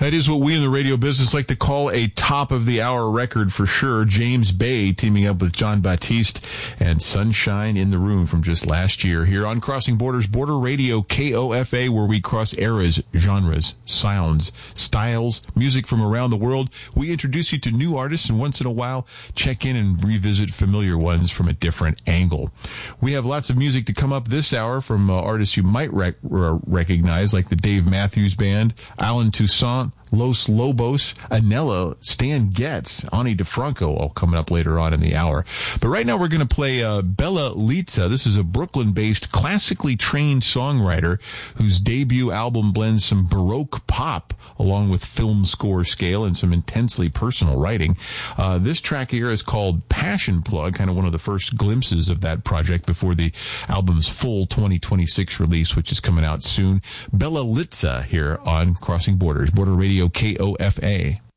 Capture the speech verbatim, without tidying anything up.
That is what we in the radio business like to call a top-of-the-hour record for sure. James Bay teaming up with John Batiste and Sunshine in the Room from just last year here on Crossing Borders, Border Radio K O F A, where we cross eras, genres, sounds, styles, music from around the world. We introduce you to new artists and once in a while check in and revisit familiar ones from a different angle. We have lots of music to come up this hour from uh, artists you might rec- r- recognize, like the Dave Matthews Band, Alan Toussaint, Los Lobos, Anella, Stan Getz, Ani DeFranco, all coming up later on in the hour. But right now we're going to play uh, Bella Litza. This is a Brooklyn-based, classically trained songwriter whose debut album blends some Baroque pop along with film score scale and some intensely personal writing. Uh, this track here is called Passion Plug, kind of one of the first glimpses of that project before the album's full twenty twenty-six release, which is coming out soon. Bella Litza here on Crossing Borders, Border Radio K O F A.